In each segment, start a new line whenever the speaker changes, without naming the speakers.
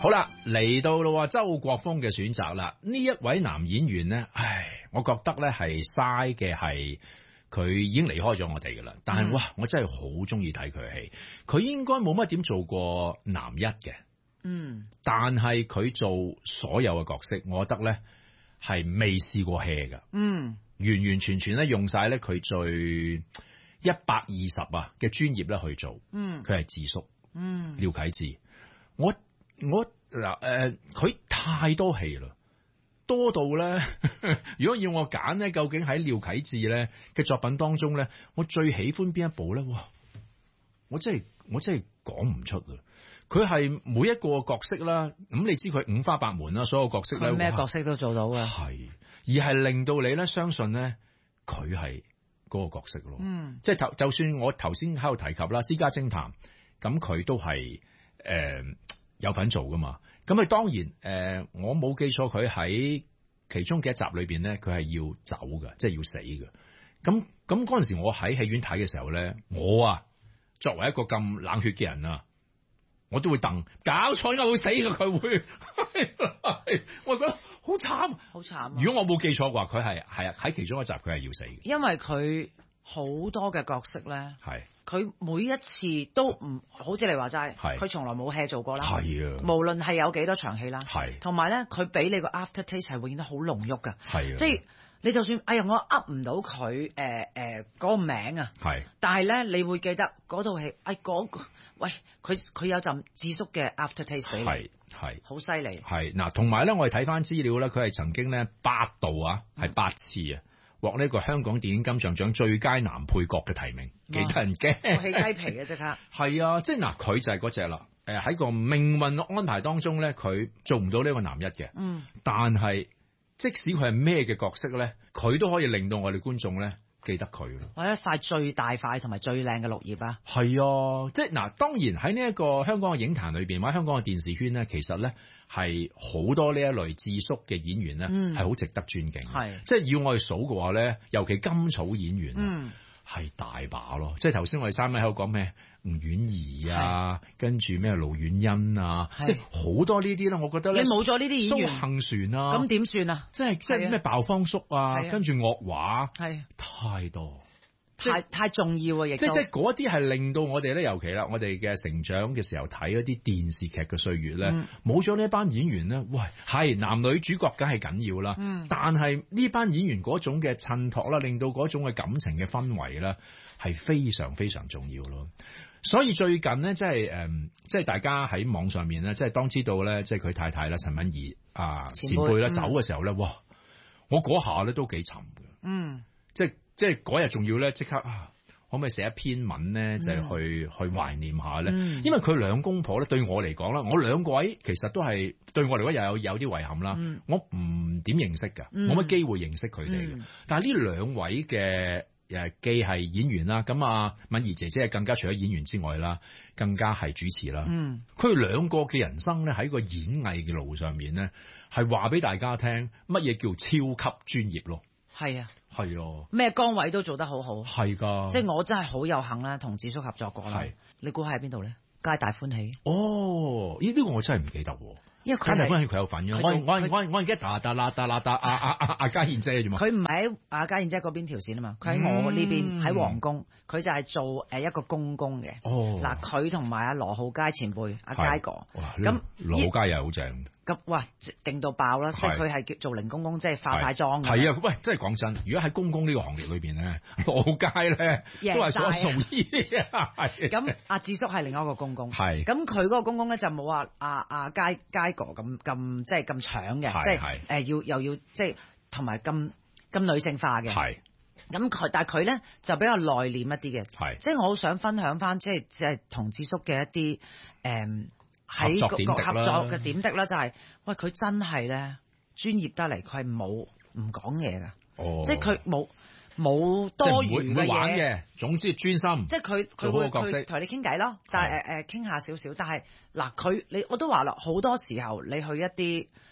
好啦，嚟到咯，周國峰嘅選擇啦。呢一位男演員咧，我覺得咧係嘥嘅係佢已經離開咗我哋噶啦。但係哇，我真係好中意睇佢嘅戲。佢應該冇乜點做過男一嘅，但係佢做所有嘅角色，我覺得咧係未試過 hea 噶，完完全全咧用晒咧佢最120嘅專業咧去做，佢係智叔，廖啟智，我嗱佢太多戲啦，多到咧，如果要我揀咧，究竟喺廖啟智咧嘅作品當中咧，我最喜歡邊一部咧？哇！我真係講唔出啊！佢係每一個角色啦，咁你知佢五花八門啦，所有角色咧，
咩角色都做到嘅，
係而係令到你咧相信咧，佢係嗰個角色咯。即係就算我頭先喺度提及啦，私家偵探，咁佢都係有份做噶嘛。咁佢當然我冇記錯，佢喺其中嘅一集裏邊咧，佢係要走嘅，即係要死嘅。咁嗰陣時，我喺戲院睇嘅時候咧，我作為一個咁冷血嘅人啊，我都會搞錯，應該會死嘅，佢會，我覺得好慘，
好慘。
如果我冇記錯嘅話，佢係喺其中一集佢係要死嘅，
因為佢好多嘅角色咧，佢每一次都唔好似你話齋，佢從來冇 hea 做過啦，無論係有幾多場戲啦，同埋咧佢俾你個 after taste 係永遠都好濃郁噶，即係你就算我噏唔到佢嗰個名啊，但係咧你會記得嗰套戲，喂佢有陣智叔嘅 after taste 俾你，係好犀利，
係嗱，同埋咧我哋睇翻資料咧，佢係曾經咧8度係8次啊，獲呢個香港電影金像獎最佳男配角嘅提名，幾得人驚，
我起雞皮嘅即刻，
係啊，即係嗱，佢就係嗰隻啦，喺個命運安排當中咧，佢做唔到呢個男一嘅，但係即使佢係咩嘅角色咧，佢都可以令到我哋觀眾咧記得佢咯。
我一塊最大塊同埋最靚嘅綠葉啊！
係啊，即係嗱，當然喺呢一個香港嘅影壇裏邊，或者香港嘅電視圈咧，其實咧係好多呢一類智叔嘅演員咧，係好值得尊敬。即係要我哋數嘅話咧，尤其甘草演員係大把咯。即係頭先我哋三位喺度講咩吳婉儀跟住咩盧婉欣即係好多呢啲咧，我覺得咧，
你冇咗呢啲演員，
蘇杏璇咁
點算啊？
即係咩鮑方叔跟住岳華太多。
太重要啊！亦
即係嗰啲係令到我哋咧，尤其啦，我哋嘅成長嘅時候睇嗰啲電視劇嘅歲月咧，冇咗呢班演員咧，喂，係男女主角梗係緊要啦，但係呢班演員嗰種嘅襯托啦，令到嗰種嘅感情嘅氛圍咧，係非常非常重要咯。所以最近咧，即係大家喺網上面咧，即係當知道咧，即係佢太太啦，陳敏儀前輩啦走嘅時候咧，哇！我嗰下咧都幾沉嘅，即係嗰日仲要咧，即刻可唔可以寫一篇文咧，就係去懷念下咧？因為佢兩公婆咧，對我嚟講啦，我兩位其實都係對我嚟講又有啲遺憾啦。我唔點認識㗎，冇乜機會認識佢哋嘅。但係呢兩位嘅既係演員啦，咁敏儀姐姐係更加除咗演員之外啦，更加係主持啦。佢哋兩個嘅人生咧，喺個演藝嘅路上面咧，係話俾大家聽乜嘢叫超級專業咯。
係啊，
係
咩崗位都做得好好，
係噶，
即係我真係好有幸啦，同智叔合作過啦。你估喺邊度咧？皆大歡喜。
哦，呢啲我真係唔記得喎。
因為佢
皆大歡喜佢有份嘅。我而家阿家燕姐啫嘛。
佢唔係喺阿家燕姐嗰邊條線啊嘛，佢喺我呢邊喺皇宮，佢就係做一個公公嘅。嗱，佢同埋阿羅浩佳前輩阿佳哥，咁
羅浩佳又好正。
咁哇，勁到爆啦！即係佢係做零公公，即係化晒妝。
係啊，喂，真係講真，如果喺公公呢個行業裏邊咧，羅浩佳咧都係做數醫。
咁阿智叔係另一個公公。
係。
咁佢嗰個公公咧就冇話阿佳哥咁即係咁搶嘅，即係又要即係同埋咁女性化嘅。係。咁但係佢咧就比較內斂一啲嘅。係。即係我好想分享翻，即係同智叔嘅一啲喺個合作嘅點滴啦，就係喂佢真係咧專業得嚟，佢係冇唔講嘢噶，即係佢冇多餘嘅
嘢嘅，總之專心。
即係佢會同你傾偈咯，但係傾下少少。但係嗱我都話啦，好多時候你去一啲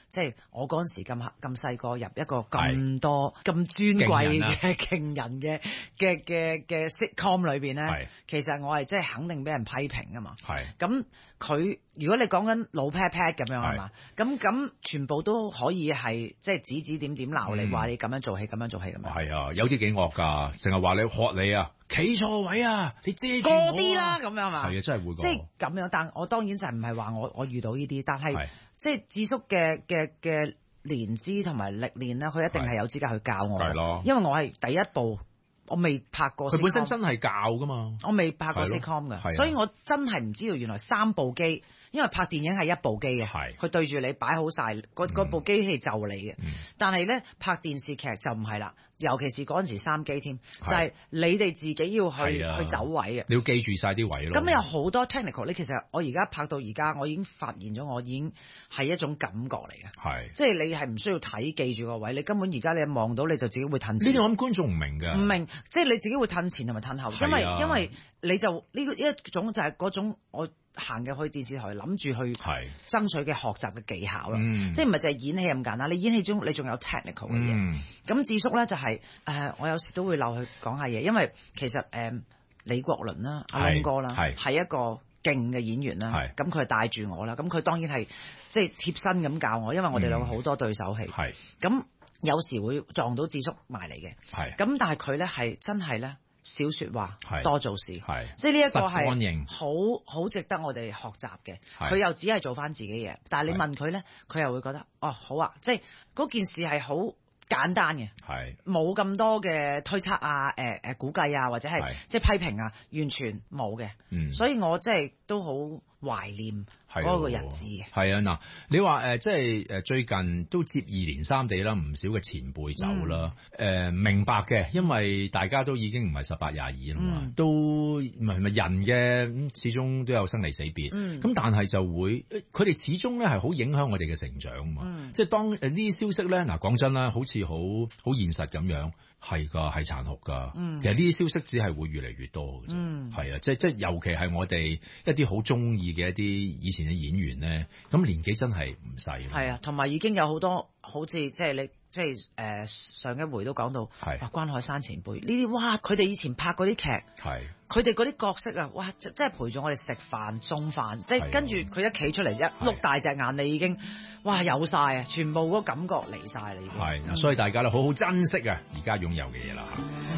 即係我嗰陣時咁細個入一個咁多咁尊貴嘅勁人嘅 sitcom 裏邊咧，其實我係即係肯定俾人批評噶嘛。咁佢如果你講緊老 pat pat 咁樣係嘛，咁全部都可以係即係指點鬧你，話你咁樣做戲咁樣做戲咁樣。
係啊，有啲幾惡㗎，成日話你學你啊，企錯位啊，你遮住我
多啲啦咁樣嘛。
係啊，真係會講。
即係咁樣，但我當然就唔係話我遇到呢啲，但係即係智叔嘅年資同埋歷練咧，佢一定係有資格去教我。係咯，因為我係第一部。我未拍過 sitcom，
佢本身真係教㗎嘛。
我未拍過 sitcom 嘅，所以我真係唔知道原來3部機，因為拍電影係1部機嘅，佢對住你擺好晒，嗰部機器就你嘅。但係咧拍電視劇就唔係啦，尤其是嗰陣時3機添，就係你哋自己要去走位嘅。你
要記住晒啲位咯。
咁有好多 technical， 你其實我而家拍到而家，我已經發現咗，我已經係一種感覺嚟嘅。即係你係唔需要睇記住個位，你根本而家你望到你就自己會褪前。
呢啲我諗觀眾唔明㗎。
唔明，即係你自己會褪前同埋褪後，因為你就呢個一種就係嗰種我行入去電視台諗住去爭取嘅學習嘅技巧啦，即係唔係就係演戲咁簡單，你演戲中你仲有 technical 嘅嘢。咁智叔咧就係我有時都會留去講下嘢，因為其實李國麟啦，阿龍哥啦，係一個勁嘅演員啦，咁佢係帶住我啦，咁佢當然係即係貼身咁教我，因為我哋兩個好多對手戲，咁有時會撞到智叔埋嚟嘅，咁但係佢咧係真係咧。少説話，多做事，即係呢一個係好值得我哋學習嘅。佢又只係做翻自己嘢，但係你問佢咧，佢又會覺得哦好啊，即係嗰件事係好簡單嘅，冇咁多嘅推測啊、估計啊，或者係即係批評啊，完全冇嘅。所以我即係都好懷念嗰個日子嘅。
係啊，嗱，你話即係最近都接二連三地啦，唔少嘅前輩走啦。明白嘅，因為大家都已經唔係18、22啦嘛，都唔係人嘅，始終都有生離死別。咁但係就會佢哋始終咧係好影響我哋嘅成長嘛。即係當呢啲消息咧，嗱講真啦，好似好現實咁樣。係㗎，係殘酷㗎。其實呢啲消息只係會越嚟越多嘅啫。係啊，即係尤其係我哋一啲好中意嘅一啲以前嘅演員咧，咁年紀真係唔細。
係啊，同埋已經有好多好似即係你即係上一回都講到，關海山前輩呢啲，哇！佢哋以前拍嗰啲劇，佢哋嗰啲角色啊，哇！即係陪住我哋食飯送飯，即係跟住佢一企出嚟一碌大隻眼，你已經哇有晒啊！全部嗰感覺嚟晒啦已經。
係，所以大家咧好好珍惜啊，而家擁有嘅嘢啦。